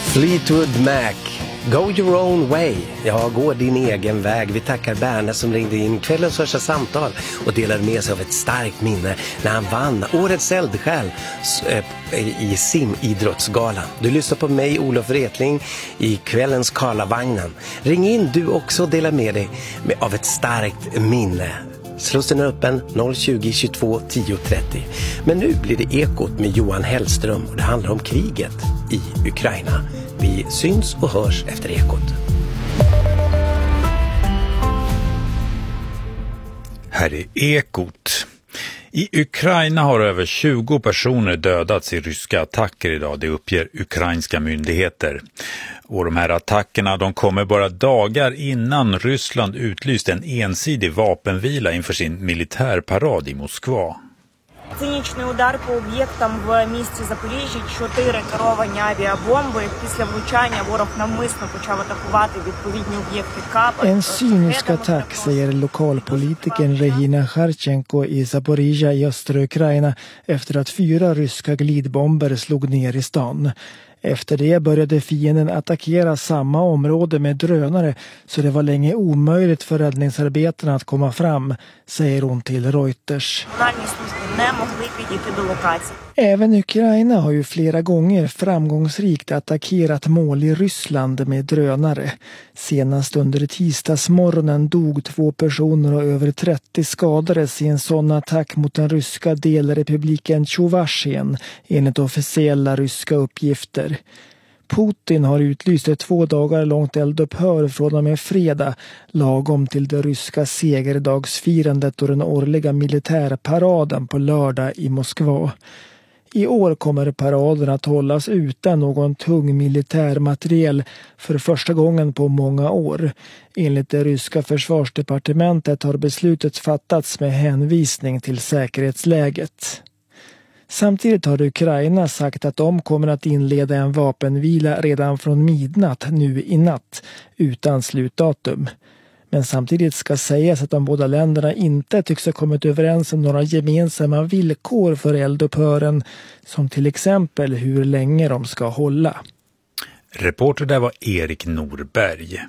Fleetwood Mac, Go Your Own Way. Ja, gå din egen väg. Vi tackar Berna som ringde in kvällens första samtal och delade med sig av ett starkt minne när han vann årets eldsjäl i simidrottsgalan. Du lyssnar på mig, Olof Wretling, i kvällens Karlavagnen. Ring in du också och dela med dig av ett starkt minne. Slussen är öppen 020 22 10 30. Men nu blir det Ekot med Johan Hellström och det handlar om kriget i Ukraina. Vi syns och hörs efter Ekot. Här är Ekot. I Ukraina har över 20 personer dödats i ryska attacker idag, det uppger ukrainska myndigheter. Och de här attackerna de kommer bara dagar innan Ryssland utlyst en ensidig vapenvila inför sin militärparad i Moskva. Цинічний удар по об'єктам в місті Запоріжжя, 4 керовані авіабомби. Після влучання ворог навмисно почав атакувати відповідні об'єкти КАП. En cynisk attack, säger lokalpolitikern Regina Kharchenko i Zaporizjzja i östra Ukraina efter att 4 ryska glidbomber slog ner i stan. Efter det började fienden attackera samma område med drönare så det var länge omöjligt för räddningsarbetarna att komma fram, säger hon till Reuters. Även Ukraina har ju flera gånger framgångsrikt attackerat mål i Ryssland med drönare. Senast under tisdagsmorgonen dog 2 personer och över 30 skadades i en sån attack mot den ryska delrepubliken Tjuvashien, enligt officiella ryska uppgifter. Putin har utlyst ett 2 dagar långt eldupphör från och med fredag, lagom till det ryska segerdagsfirandet och den årliga militärparaden på lördag i Moskva. I år kommer paraden att hållas utan någon tung militärmateriel för första gången på många år. Enligt det ryska försvarsdepartementet har beslutet fattats med hänvisning till säkerhetsläget. Samtidigt har Ukraina sagt att de kommer att inleda en vapenvila redan från midnatt nu i natt utan slutdatum. Men samtidigt ska sägas att de båda länderna inte tycks ha kommit överens om några gemensamma villkor för eldupphören, som till exempel hur länge de ska hålla. Reporter där var Erik Norberg.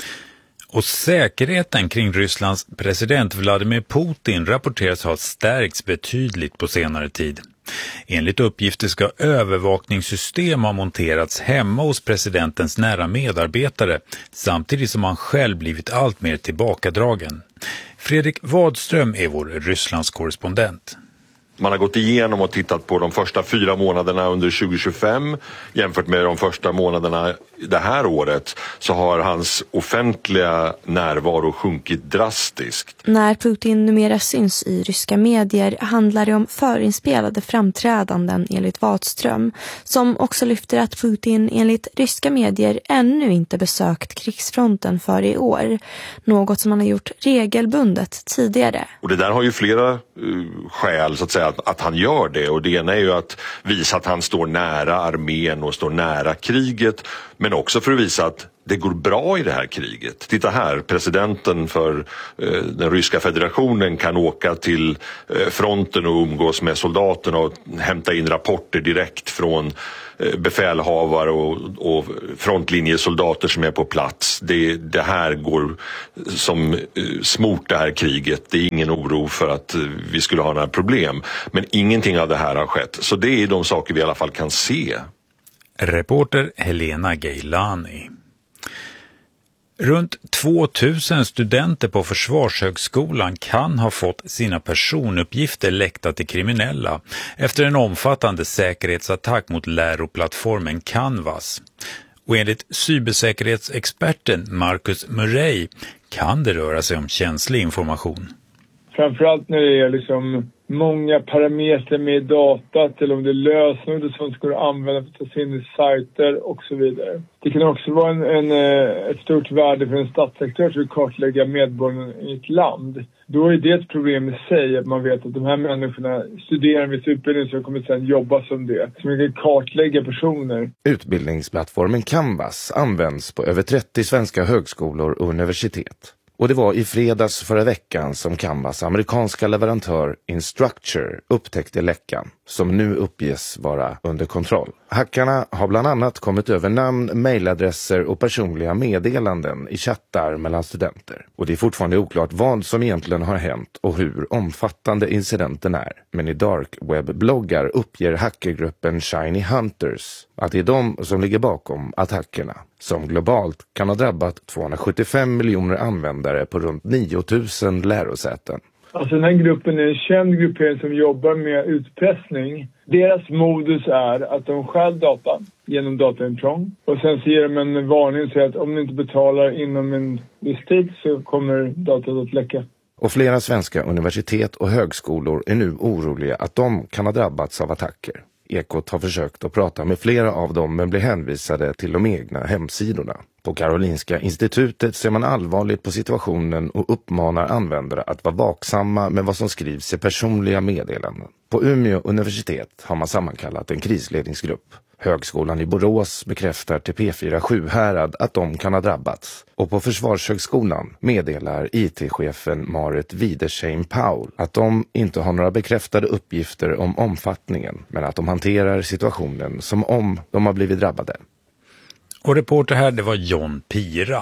Och säkerheten kring Rysslands president Vladimir Putin rapporteras ha stärkts betydligt på senare tid. Enligt uppgifter ska övervakningssystem ha monterats hemma hos presidentens nära medarbetare samtidigt som han själv blivit allt mer tillbakadragen. Fredrik Wadström är vår Rysslands korrespondent. Man har gått igenom och tittat på de första 4 månaderna under 2025 jämfört med de första månaderna det här året, så har hans offentliga närvaro sjunkit drastiskt. När Putin numera syns i ryska medier handlar det om förinspelade framträdanden enligt Wadström, som också lyfter att Putin enligt ryska medier ännu inte besökt krigsfronten för i år, något som han har gjort regelbundet tidigare. Och det där har ju flera skäl så att säga att han gör det, och det ena är ju att visa att han står nära armén och står nära kriget, men också för att visa att det går bra i det här kriget. Titta här, presidenten för den ryska federationen kan åka till fronten och umgås med soldaterna och hämta in rapporter direkt från befälhavare och frontlinjesoldater som är på plats. Det här går som smort det här kriget. Det är ingen oro för att vi skulle ha några problem. Men ingenting av det här har skett. Så det är de saker vi i alla fall kan se. Reporter Helena Geilani. Runt 2000 studenter på Försvarshögskolan kan ha fått sina personuppgifter läckta till kriminella efter en omfattande säkerhetsattack mot läroplattformen Canvas. Och enligt cybersäkerhetsexperten Marcus Murray kan det röra sig om känslig information. Framförallt när det är liksom många parametrar med datat, eller om det är lösenord som ska använda för att ta sig in i sajter och så vidare. Det kan också vara ett stort värde för en statsaktör som vill kartlägga medborgarna i ett land. Då är det ett problem i sig att man vet att de här människorna studerar en viss utbildning som kommer sedan jobba som det. Så man kan kartlägga personer. Utbildningsplattformen Canvas används på över 30 svenska högskolor och universitet. Och det var i fredags förra veckan som Canvas amerikanska leverantör Instructure upptäckte läckan, som nu uppges vara under kontroll. Hackarna har bland annat kommit över namn, mejladresser och personliga meddelanden i chattar mellan studenter. Och det är fortfarande oklart vad som egentligen har hänt och hur omfattande incidenten är. Men i dark web-bloggar uppger hackergruppen Shiny Hunters att det är de som ligger bakom attackerna, som globalt kan ha drabbat 275 miljoner användare på runt 9000 lärosäten. Alltså den här gruppen är en känd gruppering som jobbar med utpressning. Deras modus är att de stjäl data genom dataintrång. Och sen så ger de en varning och säger att om ni inte betalar inom en viss tid så kommer datat att läcka. Och flera svenska universitet och högskolor är nu oroliga att de kan ha drabbats av attacker. Ekot har försökt att prata med flera av dem men blir hänvisade till de egna hemsidorna. På Karolinska institutet ser man allvarligt på situationen och uppmanar användare att vara vaksamma med vad som skrivs i personliga meddelanden. På Umeå universitet har man sammankallat en krisledningsgrupp. Högskolan i Borås bekräftar till P4 Sjuhärad att de kan ha drabbats. Och på Försvarshögskolan meddelar IT-chefen Marit Widersheim-Paul att de inte har några bekräftade uppgifter om omfattningen, men att de hanterar situationen som om de har blivit drabbade. Och reporter här, det var John Pira.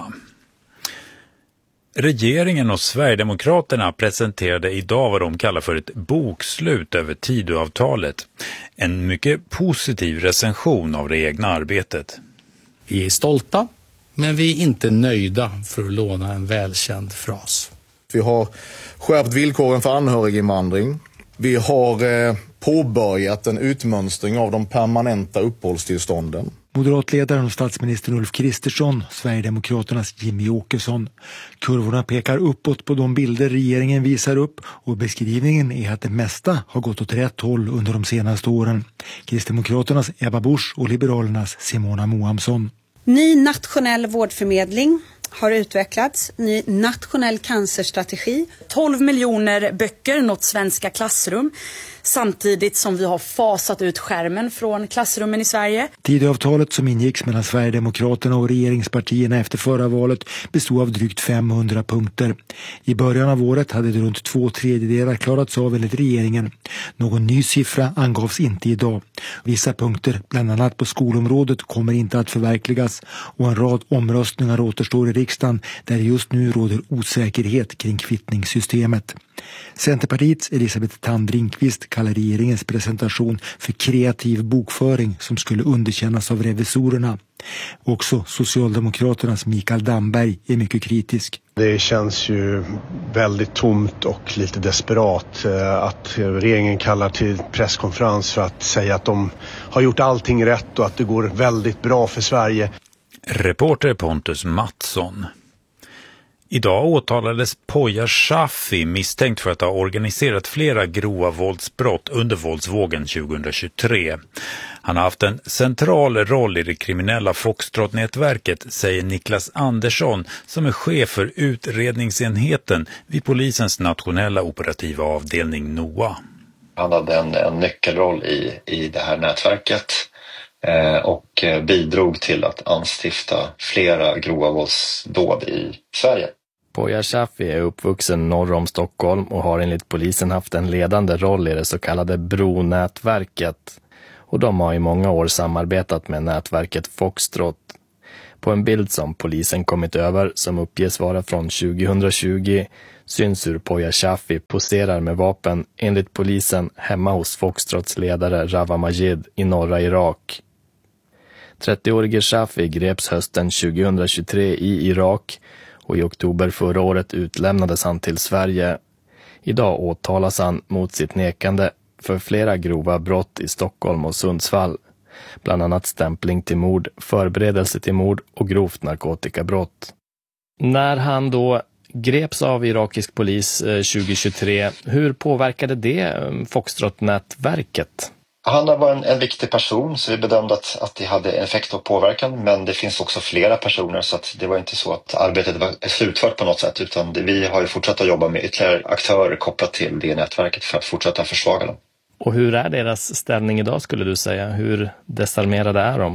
Regeringen och Sverigedemokraterna presenterade idag vad de kallar för ett bokslut över Tidöavtalet. En mycket positiv recension av det egna arbetet. Vi är stolta, men vi är inte nöjda, för att låna en välkänd fras. Vi har skärpt villkoren för anhöriginvandring. Vi har påbörjat en utmönstring av de permanenta uppehållstillstånden. Moderatledaren och statsministern Ulf Kristersson, Sverigedemokraternas Jimmy Åkesson. Kurvorna pekar uppåt på de bilder regeringen visar upp och beskrivningen är att det mesta har gått åt rätt håll under de senaste åren. Kristdemokraternas Ebba Busch och Liberalernas Simona Mohamsson. Ny nationell vårdförmedling har utvecklats, ny nationell cancerstrategi. 12 miljoner böcker nått svenska klassrum, samtidigt som vi har fasat ut skärmen från klassrummen i Sverige. Tidöavtalet som ingicks mellan Sverigedemokraterna och regeringspartierna efter förra valet bestod av drygt 500 punkter. I början av året hade det runt 2/3 klarats av enligt regeringen. Någon ny siffra angavs inte idag. Vissa punkter, bland annat på skolområdet, kommer inte att förverkligas och en rad omröstningar återstår i riksdagen där det just nu råder osäkerhet kring kvittningssystemet. Centerpartiets Elisabeth Tandringqvist kallar regeringens presentation för kreativ bokföring som skulle underkännas av revisorerna. Också Socialdemokraternas Mikael Damberg är mycket kritisk. Det känns ju väldigt tomt och lite desperat att regeringen kallar till presskonferens för att säga att de har gjort allting rätt och att det går väldigt bra för Sverige. Reporter Pontus Mattsson. Idag åtalades Poya Shafi misstänkt för att ha organiserat flera grova våldsbrott under våldsvågen 2023. Han har haft en central roll i det kriminella Foxtrot-nätverket, säger Niklas Andersson som är chef för utredningsenheten vid polisens nationella operativa avdelning NOA. Han hade en nyckelroll i det här nätverket och bidrog till att anstifta flera grova våldsdåd i Sverige. Poya Shafi är uppvuxen norr om Stockholm och har enligt polisen haft en ledande roll i det så kallade Bro-nätverket. Och de har i många år samarbetat med nätverket Foxtrot. På en bild som polisen kommit över, som uppges vara från 2020, syns hur Poya Shafi poserar med vapen enligt polisen hemma hos Foxtrots ledare Rawa Majid i norra Irak. 30-årige Shafi greps hösten 2023 i Irak och i oktober förra året utlämnades han till Sverige. Idag åtalas han mot sitt nekande för flera grova brott i Stockholm och Sundsvall. Bland annat stämpling till mord, förberedelse till mord och grovt narkotikabrott. När han då greps av irakisk polis 2023, hur påverkade det Foxtrot-nätverket? Han var en viktig person, så vi bedömde att det hade effekt och påverkan, men det finns också flera personer, så att det var inte så att arbetet var slutfört på något sätt, utan vi har ju fortsatt att jobba med ytterligare aktörer kopplat till det nätverket för att fortsätta försvaga dem. Och hur är deras ställning idag, skulle du säga? Hur desarmerade är de?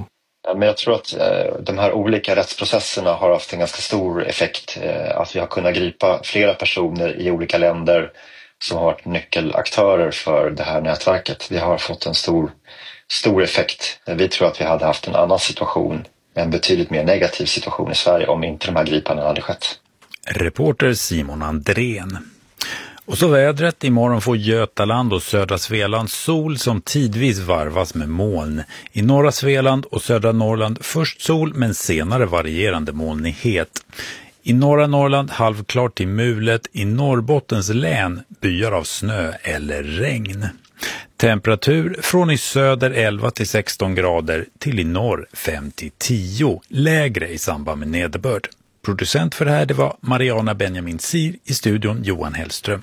Men jag tror att de här olika rättsprocesserna har haft en ganska stor effekt. Att vi har kunnat gripa flera personer i olika länder som har varit nyckelaktörer för det här nätverket. Det har fått en stor effekt. Vi tror att vi hade haft en annan situation, en betydligt mer negativ situation i Sverige om inte de här gripandena hade skett. Reporter Simon Andrén. Och så vädret. Imorgon får Götaland och södra Svealand sol som tidvis varvas med moln. I norra Svealand och södra Norrland först sol men senare varierande molnighet. I norra Norrland halvklart till mulet. I Norrbottens län byar av snö eller regn. Temperatur från i söder 11 till 16 grader till i norr 5 till 10. Lägre i samband med nederbörd. Producent för det här det var Mariana Benjamin Sir, i studion Johan Hellström.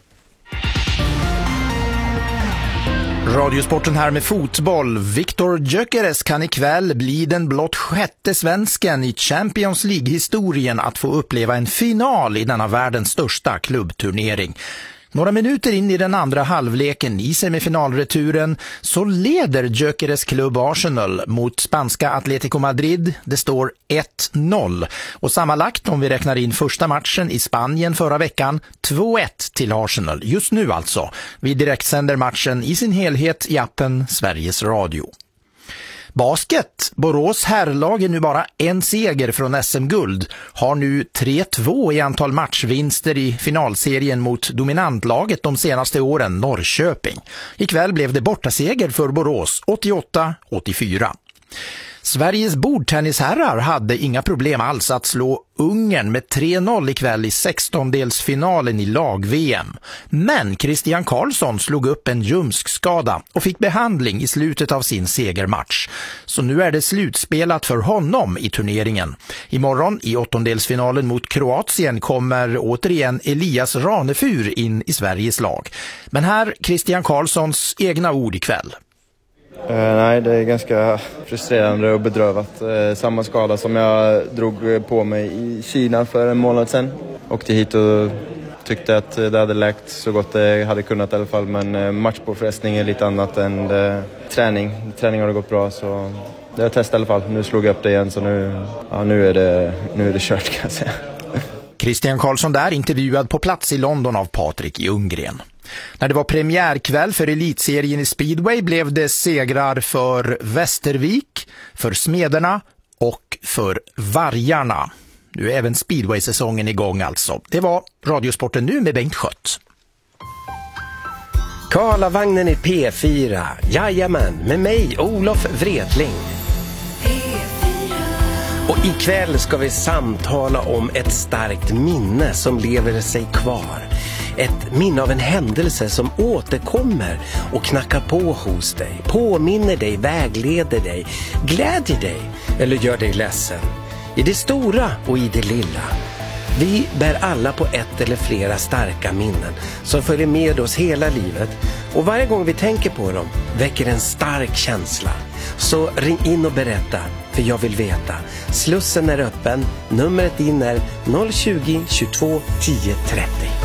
Radiosporten här med fotboll. Viktor Gyökeres kan ikväll bli den blott sjätte svensken i Champions League-historien att få uppleva en final i denna världens största klubbturnering. Några minuter in i den andra halvleken i semifinalreturen så leder Gyökeres klubb Arsenal mot spanska Atletico Madrid. Det står 1-0 och sammanlagt om vi räknar in första matchen i Spanien förra veckan 2-1 till Arsenal. Just nu alltså. Vi direktsänder matchen i sin helhet i appen Sveriges Radio. Basket. Borås herrlag är nu bara en seger från SM-guld. Har nu 3-2 i antal matchvinster i finalserien mot dominantlaget de senaste åren, Norrköping. Ikväll blev det bortaseger för Borås, 88-84. Sveriges bordtennisherrar hade inga problem alls att slå Ungern med 3-0 ikväll i 16-delsfinalen i lag-VM. Men Christian Karlsson slog upp en ljumskskada och fick behandling i slutet av sin segermatch. Så nu är det slutspelat för honom i turneringen. Imorgon i 8-delsfinalen mot Kroatien kommer återigen Elias Ranefur in i Sveriges lag. Men här Christian Karlssons egna ord ikväll. Nej, det är ganska frustrerande och bedrövat. Samma skada som jag drog på mig i Kina för en månad sedan. Åkte hit och tyckte att det hade läkt så gott det hade kunnat i alla fall. Men matchpåfrestning är lite annat än träning. Träning har det gått bra så det har jag testat i alla fall. Nu slog jag upp det igen så nu är det kört kan jag säga. Christian Karlsson där intervjuad på plats i London av Patrik Ljunggren. När det var premiärkväll för elitserien i speedway blev det segrar för Västervik, för Smederna och för Vargarna. Nu är även speedway-säsongen igång alltså. Det var Radiosporten nu med Bengt Schött. Karlavagnen i P4. Jajamän, med mig Olof Wredling. Och ikväll ska vi samtala om ett starkt minne som lever sig kvar. Ett minne av en händelse som återkommer och knackar på hos dig. Påminner dig, vägleder dig, glädjer dig eller gör dig ledsen. I det stora och i det lilla. Vi bär alla på ett eller flera starka minnen som följer med oss hela livet. Och varje gång vi tänker på dem väcker en stark känsla. Så ring in och berätta, för jag vill veta. Slussen är öppen, numret in är 020 22 10 30.